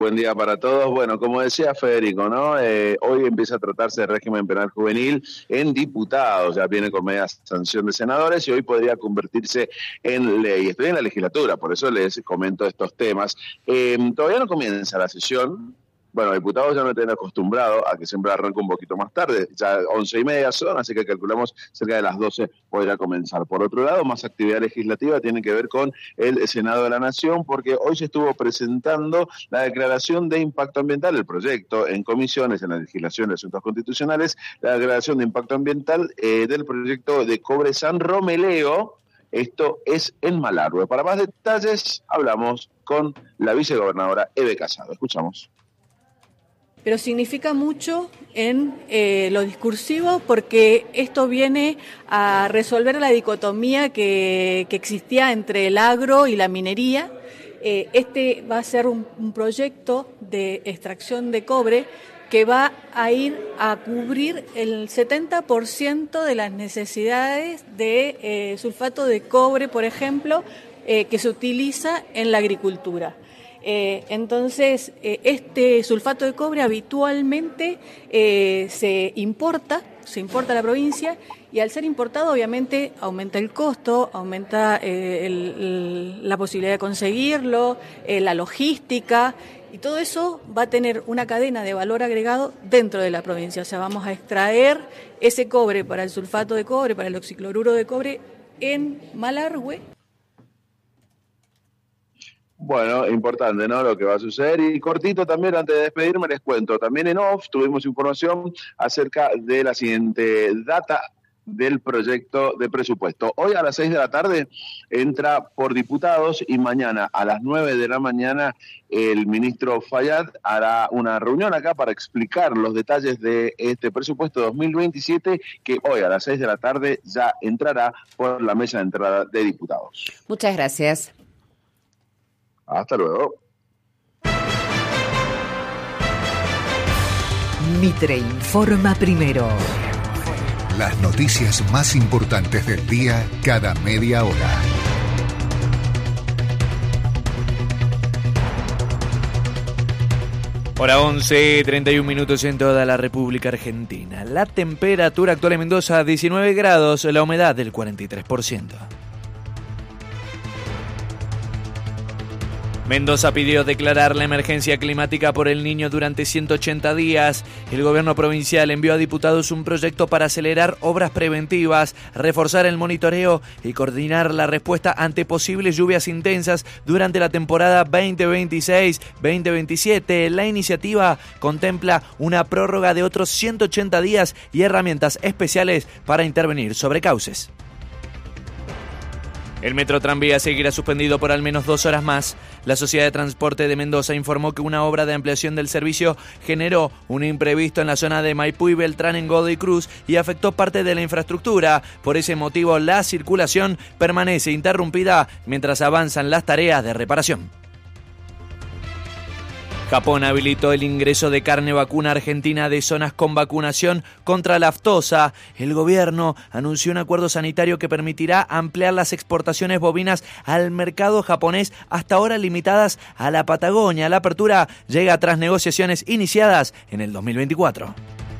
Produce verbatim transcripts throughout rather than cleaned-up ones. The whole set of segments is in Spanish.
Buen día para todos. Bueno, como decía Federico, ¿no? Eh, hoy empieza a tratarse de régimen penal juvenil en diputados, ya viene con media sanción de senadores y hoy podría convertirse en ley. Estoy en la legislatura, por eso les comento estos temas. Eh, todavía no comienza la sesión. Bueno, diputados ya me tienen acostumbrado a que siempre arranca un poquito más tarde, ya once y media son, así que calculamos cerca de las doce podrá comenzar. Por otro lado, más actividad legislativa tiene que ver con el Senado de la Nación, porque hoy se estuvo presentando la declaración de impacto ambiental, el proyecto en comisiones, en la legislación de asuntos constitucionales, la declaración de impacto ambiental eh, del proyecto de Cobre San Romeleo. Esto es en Malargüe. Para más detalles, hablamos con la vicegobernadora Eve Casado. Escuchamos. Pero significa mucho en eh, lo discursivo porque esto viene a resolver la dicotomía que, que existía entre el agro y la minería. Eh, este va a ser un, un proyecto de extracción de cobre que va a ir a cubrir el setenta por ciento de las necesidades de eh, sulfato de cobre, por ejemplo, eh, que se utiliza en la agricultura. Eh, entonces, eh, este sulfato de cobre habitualmente eh, se importa, se importa a la provincia y al ser importado obviamente aumenta el costo, aumenta eh, el, el, la posibilidad de conseguirlo, eh, la logística y todo eso va a tener una cadena de valor agregado dentro de la provincia. O sea, vamos a extraer ese cobre para el sulfato de cobre, para el oxicloruro de cobre en Malargüe. Bueno, importante, ¿no? Lo que va a suceder. Y cortito también, antes de despedirme, les cuento. También en off tuvimos información acerca de la siguiente data del proyecto de presupuesto. Hoy a las seis de la tarde entra por diputados y mañana a las nueve de la mañana el ministro Fayad hará una reunión acá para explicar los detalles de este presupuesto dos mil veintisiete que hoy a las seis de la tarde ya entrará por la mesa de entrada de diputados. Muchas gracias. Hasta luego. Mitre informa primero. Las noticias más importantes del día cada media hora. Hora once, treinta y un minutos en toda la República Argentina. La temperatura actual en Mendoza, diecinueve grados, la humedad del cuarenta y tres por ciento. Mendoza pidió declarar la emergencia climática por el Niño durante ciento ochenta días. El gobierno provincial envió a diputados un proyecto para acelerar obras preventivas, reforzar el monitoreo y coordinar la respuesta ante posibles lluvias intensas durante la temporada veinte veintiséis veinte veintisiete. La iniciativa contempla una prórroga de otros ciento ochenta días y herramientas especiales para intervenir sobre cauces. El metro tranvía seguirá suspendido por al menos dos horas más. La Sociedad de Transporte de Mendoza informó que una obra de ampliación del servicio generó un imprevisto en la zona de Maipú y Beltrán en Godoy Cruz y afectó parte de la infraestructura. Por ese motivo, la circulación permanece interrumpida mientras avanzan las tareas de reparación. Japón habilitó el ingreso de carne vacuna argentina de zonas con vacunación contra la aftosa. El gobierno anunció un acuerdo sanitario que permitirá ampliar las exportaciones bovinas al mercado japonés, hasta ahora limitadas a la Patagonia. La apertura llega tras negociaciones iniciadas en el dos mil veinticuatro.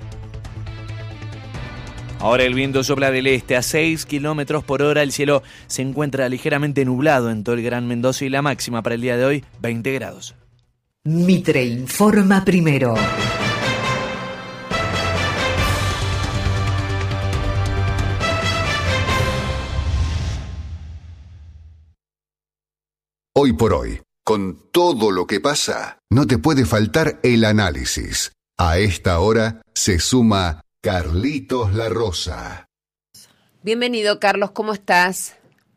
Ahora el viento sopla del este a seis kilómetros por hora. El cielo se encuentra ligeramente nublado en todo el Gran Mendoza y la máxima para el día de hoy, veinte grados. Mitre informa primero. Hoy por hoy, con todo lo que pasa, no te puede faltar el análisis. A esta hora se suma Carlitos La Rosa. Bienvenido, Carlos, ¿cómo estás?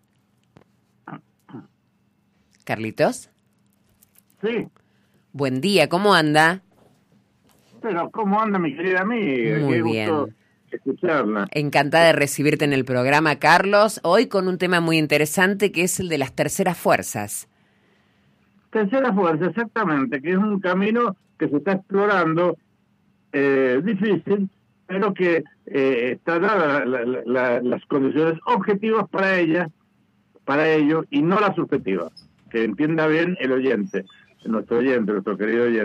¿Carlitos? Sí. Buen día, ¿cómo anda? Pero, ¿cómo anda mi querida amiga? Muy Qué bien. gusto escucharla. Encantada de recibirte en el programa, Carlos. Hoy con un tema muy interesante que es el de las terceras fuerzas. Tercera fuerza, exactamente, que es un camino que se está explorando, eh, difícil, pero que eh, está dadas la, la, la, las condiciones objetivas para ella, para ello, y no las subjetivas, que entienda bien el oyente. nuestro oyente, nuestro querido oyente.